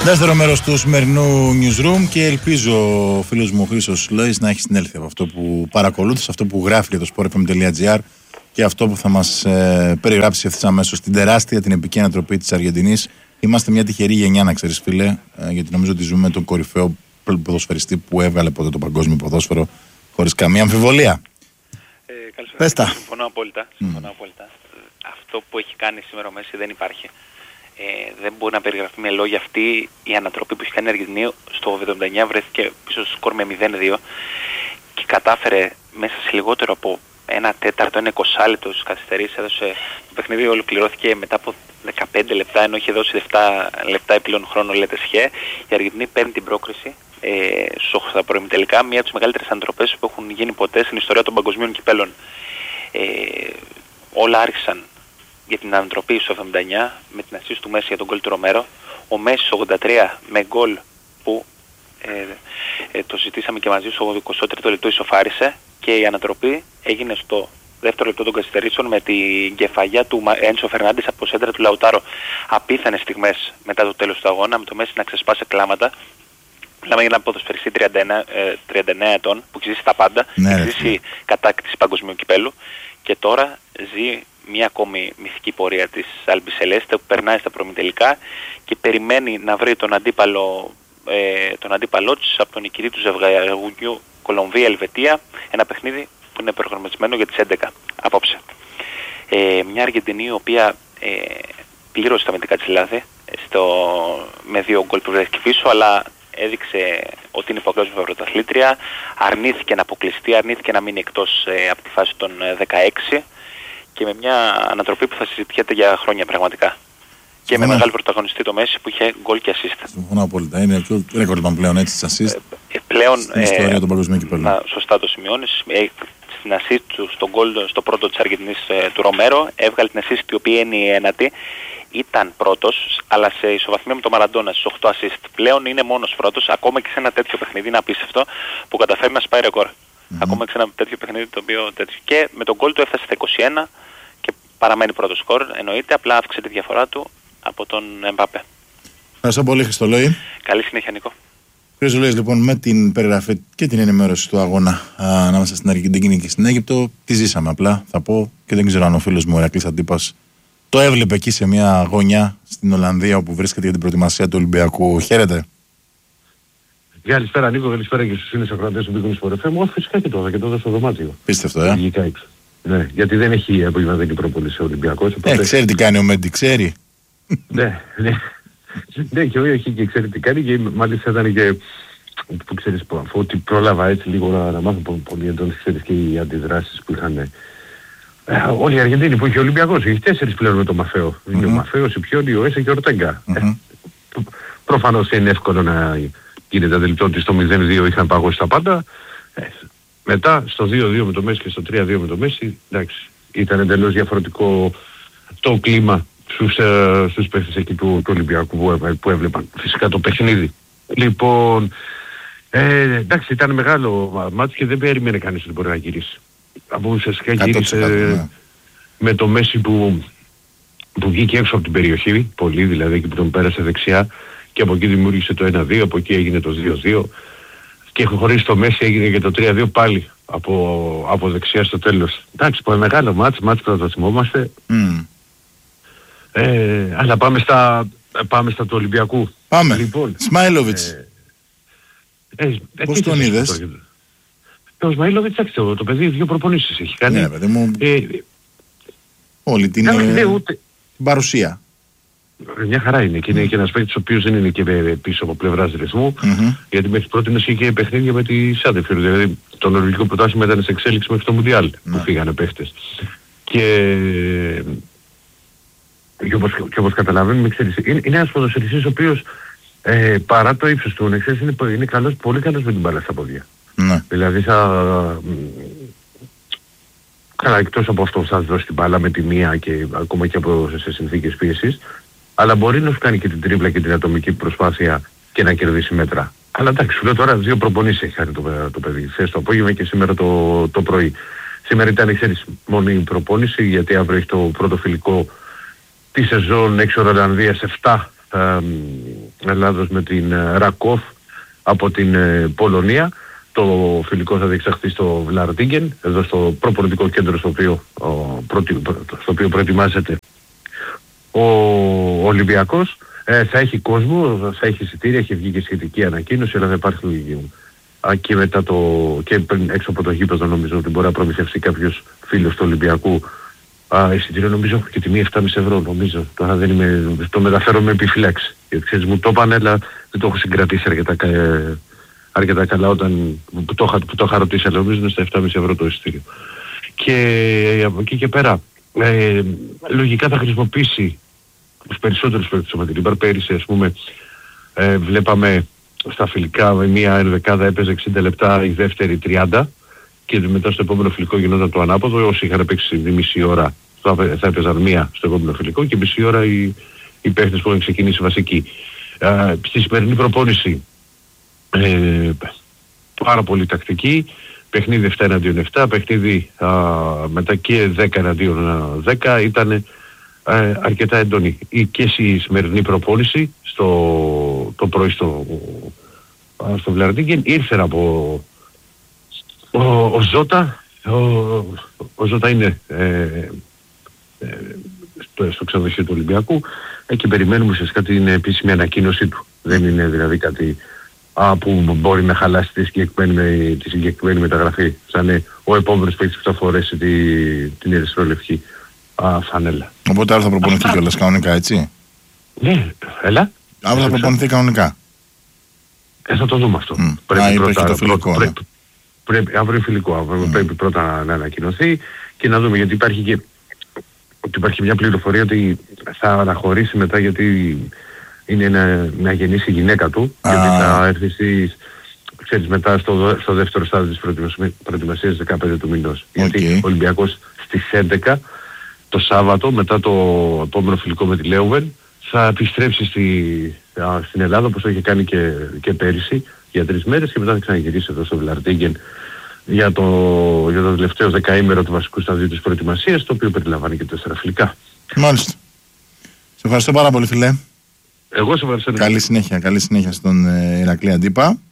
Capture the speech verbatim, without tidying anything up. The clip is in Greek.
Δεύτερο μέρος του σημερινού newsroom και ελπίζω ο φίλος μου ο Χρήστος Λόης να έχει συνέλθει από αυτό που παρακολούθησε, αυτό που γράφει για το sport f m τελεία g r και αυτό που θα μας ε, περιγράψει ευθύς αμέσως την τεράστια, την επική ανατροπή της Αργεντινής. Είμαστε μια τυχερή γενιά, να ξέρεις φίλε, ε, γιατί νομίζω ότι ζούμε τον κορυφαίο ποδοσφαιριστή που έβγαλε ποτέ το παγκόσμιο ποδόσφαιρο χωρίς καμία αμφιβολία. Ε, Πες τα. Συμφωνώ απόλυτα. Συμφωνώ απόλυτα. Αυτό που έχει κάνει σήμερα ο Μέση δεν υπάρχει. Ε, δεν μπορεί να περιγραφεί με λόγια αυτή η ανατροπή που έχει κάνει η Αργεντινή. Στο εβδομήντα εννιά βρέθηκε πίσω στο σκορ με μηδέν δύο και κατάφερε μέσα σε λιγότερο από ένα τέταρτο, ένα εικοσάλεπτο στους καθυστερήσεις. Έδωσε, το παιχνίδι ολοκληρώθηκε μετά από δεκαπέντε λεπτά, ενώ είχε δώσει επτά λεπτά επιπλέον χρόνο λέτε σχέ. Η Αργεντινή παίρνει την πρόκριση ε, στα προημιτελικά, μία από τις μεγαλύτερες ανατροπές που έχουν γίνει ποτέ στην ιστορία των παγκοσμίων κυπέλων. Ε, όλα άρχισαν για την ανατροπή στο εβδομήντα εννιά με την ασίστ του Μέση για τον γκολ του Ρομέρο. Ο Μέση στο ογδόντα τρία με γκολ που ε, ε, το ζητήσαμε και μαζί στο εικοστό τρίτο λεπτό ισοφάρισε, και η ανατροπή έγινε στο δεύτερο λεπτό των καθυστερήσεων με την κεφαλιά του Έντσο Φερνάντες από σέντρα του Λαουτάρο. Απίθανες στιγμές μετά το τέλος του αγώνα, με το Μέση να ξεσπάσει κλάματα. Μιλάμε για ένα ποδοσφαιριστή τριάντα εννέα ετών που έχει ζήσει τα πάντα, ναι, έχει ζήσει ναι. κατάκτηση παγκοσμίου κυπέλου και τώρα ζει μια ακόμη μυθική πορεία της Αλμπισελέστε που περνάει στα προημιτελικά και περιμένει να βρει τον αντίπαλο, ε, τον αντίπαλό της από τον νικητή του ζευγαριού Κολομβία-Ελβετία, ένα παιχνίδι που είναι προγραμματισμένο για τις έντεκα απόψε. Ε, μια Αργεντινή η οποία ε, πλήρωσε τα αμυντικά της λάθη στο, με δύο γκολ που βρέθηκε πίσω, αλλά έδειξε ότι είναι παγκόσμια πρωταθλήτρια, αρνήθηκε να αποκλειστεί, αρνήθηκε να μείνει εκτός ε, από τη φάση των δεκαέξι και με μια ανατροπή που θα συζητιέται για χρόνια πραγματικά. Και Συμφωνώ. με μεγάλο πρωταγωνιστή το Μέση που είχε γκολ και assist. Συμφωνώ απόλυτα. Είναι το ρεκόρδ πλέον έτσι της assist. Ε, πλέον, στην ιστορία ε, των παγκοσμίων κυπέλλων. Σωστά το σημειώνεις. Ε, στην assist του, στον γκολ στο πρώτο της Αργεντινής ε, του Ρομέρο, έβγαλε την assist η οποία είναι η ένατη. Ήταν πρώτος, αλλά σε ισοβαθμία με τον Μαραντόνα στις οκτώ assist. Πλέον είναι μόνος πρώτος, ακόμα και σε ένα τέτοιο παιχνίδι, είναι απίστευτο, που καταφέρει να σπάει ρεκόρ. Mm-hmm. Ακόμα και σε ένα τέτοιο παιχνίδι το οποίο τέτοιο. Και με τον γκολ του έφτασε στα είκοσι ένα και παραμένει πρώτο σκορ, εννοείται, απλά αύξησε τη διαφορά του από τον Εμπάπε. Ευχαριστώ πολύ, Χριστολόη. Καλή συνέχεια, Νικό. Χρήστο Λόης, λοιπόν, με την περιγραφή και την ενημέρωση του αγώνα ανάμεσα στην Αργεντινή και στην Αίγυπτο, τη ζήσαμε απλά, θα πω, και δεν ξέρω αν ο φίλος μου ο Ηρακλής Αντίπας το έβλεπε εκεί σε μια γωνιά στην Ολλανδία όπου βρίσκεται για την προετοιμασία του Ολυμπιακού. Χαίρετε. Καλησπέρα Νίκο, καλησπέρα και στους φίλους ακροατές του Big Sport εφ εμ. Όχι, φυσικά και τώρα και τώρα στο δωμάτιο. Πίστευτο, ε. Ναι, γιατί δεν έχει απογευματινή προπόνηση ο Ολυμπιακός. Οπότε... Ε, ξέρει τι κάνει ο Μέντι, ξέρει. Ναι, ναι. Ναι, και όχι και ξέρει τι κάνει και μάλιστα ήταν και που ξέρεις αφού ότι πρόλαβα έτσι λίγο να, να μάθω πολύ έντονες, ξέρεις, και οι αντιδράσεις που είχαν. Ε, όλοι οι Αργεντίνοι που είχε ο Ολυμπιακός, έχει τέσσερις πλέον με τον Μαφέο. Mm-hmm. Είναι ο Μαφέος, η Πιόνι, ο Έσε και ο Ορτέγκα. Mm-hmm. Ε, προφανώς είναι εύκολο να γίνεται αντιληπτό ότι στο μηδέν δύο είχαν παγώσει τα πάντα. Ε, μετά στο δύο δύο με το Μέση και στο τρία δύο με το Μέση, εντάξει, ήταν εντελώς διαφορετικό το κλίμα στους, ε, στους παίχτες εκεί του, του Ολυμπιακού που, που έβλεπαν φυσικά το παιχνίδι. Λοιπόν, ε, εντάξει, ήταν μεγάλο μάτι και δεν περίμενε κανείς ότι μπορεί να γυρίσει. Από ουσιαστικά γύρισε ναι. με το Μέση που, που βγήκε έξω από την περιοχή, πολύ δηλαδή, και που τον πέρασε δεξιά και από εκεί δημιούργησε το ένα δύο, από εκεί έγινε το δύο δύο και χωρίς το Μέση έγινε και το τρία δύο πάλι από, από δεξιά στο τέλος. Εντάξει, πολύ μεγάλο μάτς, μάτς που θα το θυμόμαστε. Mm. Ε, αλλά πάμε στα, πάμε στα του Ολυμπιακού. Πάμε. Λοιπόν, Σμάιλοβιτς. Ε, ε, ε, Πώς τον είδες? Ο Σμαΐλοβιτς, εντάξει, το, το παιδί δύο προπονήσεις έχει κάνει. Ναι, παιδί μου, ε, όλη την, ναι, ε, ούτε... την παρουσία. Μια χαρά είναι και είναι mm. και ένας παίκτης ο οποίος δεν είναι και πίσω από πλευράς ρυθμού, mm-hmm. γιατί μέχρι πρώτη είχε και παιχνίδια με τη Σάντεφιορντ, δηλαδή το νορβηγικό πρωτάθλημα ήταν σε εξέλιξη μέχρι το Μουντιάλ mm. που φύγανε παίκτες. Και, και, όπως, και όπως καταλαβαίνουμε, ξέρεις, είναι, είναι ένας ποδοσφαιριστής ο οποίος ε, παρά το ύψος του, ξέρεις, είναι, είναι καλός, πολύ καλός με την μπάλα στα πόδια. Ναι. Δηλαδή θα... Καλά, εκτός από αυτό θα δώσει την μπάλα με τη μία και ακόμα και από, σε συνθήκες πίεσης, αλλά μπορεί να σου κάνει και την τρίμπλα και την ατομική προσπάθεια και να κερδίσει μέτρα. Αλλά εντάξει, σου λέω τώρα δύο προπονήσεις έχει κάνει το, το παιδί. Χθες το απόγευμα και σήμερα το, το πρωί. Σήμερα ήταν, ξέρεις, μόνο η προπόνηση, γιατί αύριο έχει το πρώτο φιλικό τη σεζόν έξω Ολλανδίας επτά ε, Ελλάδος με την Ρακόφ από την ε, Πολωνία. Το φιλικό θα διεξαχθεί στο Βλαρτίγκεν, εδώ στο προπονητικό κέντρο στο οποίο, ο, προτι, στο οποίο προετοιμάζεται ο Ολυμπιακός. Ε, θα έχει κόσμο, θα έχει εισιτήρια, έχει βγει και σχετική ανακοίνωση, αλλά θα υπάρχει α, και μετά το, και έξω από το γήπεδο νομίζω ότι μπορεί να προμηθευτεί κάποιος φίλος του Ολυμπιακού. Α, εισιτήριο νομίζω και τιμή επτά κόμμα πέντε ευρώ νομίζω. Τώρα δεν είμαι, το μεταφέρω με επιφυλάξη. Γιατί ξέρεις μου το είπαν, αλλά δεν το έχω συγκρατήσει αρκετά, ε, αρκετά καλά όταν που το, που το είχα ρωτήσει, αλλά νομίζω είναι στα επτά κόμμα πέντε ευρώ το εισιτήριο. Και από εκεί και πέρα, ε, λογικά θα χρησιμοποιήσει τους περισσότερους παίκτες του Μαντιλίμπαρ. Πέρυσι ας πούμε ε, βλέπαμε στα φιλικά μία ενδεκάδα έπαιζε εξήντα λεπτά, η δεύτερη τριάντα και μετά στο επόμενο φιλικό γινόταν το ανάποδο. Όσοι είχαν παίξει τη μισή ώρα θα, θα έπαιζαν μία στο επόμενο φιλικό και μισή ώρα οι, οι παίκτες που είχαν ξεκινήσει βασικοί. Ε, στη σημερινή προπόνηση ε, πάρα πολύ τακτική. Παιχνίδι επτά εναντίον επτά, παιχνίδι α, μετά και δέκα εναντίον δέκα ήταν ε, αρκετά έντονη. Και στη σημερινή προπόνηση στο, το πρωί στο, στο Βλαρτίγκεν ήρθε από ο, ο Ζώτα. Ο, ο Ζώτα είναι ε, ε, στο, στο ξενοδοχείο του Ολυμπιακού ε, και περιμένουμε ουσιαστικά την επίσημη ανακοίνωσή του. Δεν είναι δηλαδή κάτι α, που μπορεί να χαλάσει τη συγκεκριμένη, τη συγκεκριμένη μεταγραφή. Θα είναι ο επόμενος παίκτης που θα φορέσει τη, την ερυθρόλευκη φανέλα. Οπότε άλλο θα προπονηθεί κιόλας κανονικά, έτσι. Ναι, έλα. Άλλο θα προπονηθεί κανονικά. Ε, θα το δούμε αυτό. Mm. Πρέπει Α, πρώτα, το φιλικό, πρώτα, ναι. πρέπει, πρέπει, αύριο φιλικό. Mm. Πρέπει πρώτα να ανακοινωθεί και να δούμε, γιατί υπάρχει και ότι υπάρχει μια πληροφορία ότι θα αναχωρήσει μετά, γιατί είναι ένα, να γεννήσει η γυναίκα του, ah. γιατί θα έρθει στις, ξέρεις, μετά στο, στο δεύτερο στάδιο της προετοιμασίας δεκαπέντε του μηνός. Okay. Γιατί ο Ολυμπιακός στις έντεκα το Σάββατο, μετά το επόμενο φιλικό με τη Λέουβεν, θα επιστρέψει στη, α, στην Ελλάδα, όπως το είχε κάνει και, και πέρυσι, για τρεις μέρες και μετά θα ξαναγυρίσει εδώ στο Βλαρτίγκεν για το, για το τελευταίο δεκαήμερο του βασικού σταδίου της προετοιμασίας, το οποίο περιλαμβάνει και τέσσερα φιλικά. Μάλιστα. Σε ευχαριστώ πάρα πολύ, φιλέ. Εγώ σε ευχαριστώ. Καλή συνέχεια, καλή συνέχεια στον ε, Ηρακλή Αντίπα.